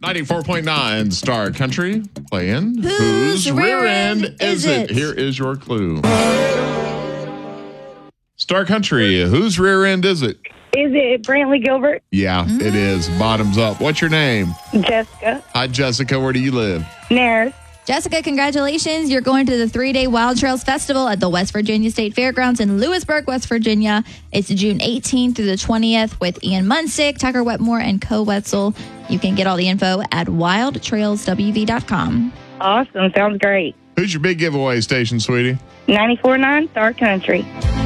94.9 Star Country playing Whose Rear End Is It? Here is your clue. Star Country, whose rear end is it? Is it Brantley Gilbert? Yeah, it is. Bottoms up. What's your name? Jessica. Hi, Jessica. Where do you live? Nares. Jessica, congratulations. You're going to the 3-day Wild Trails Festival at the West Virginia State Fairgrounds in Lewisburg, West Virginia. It's June 18th through the 20th with Ian Munsick, Tucker Wetmore, and Co Wetzel. You can get all the info at wildtrailswv.com. Awesome. Sounds great. Who's your big giveaway station, sweetie? 94.9 Star Country.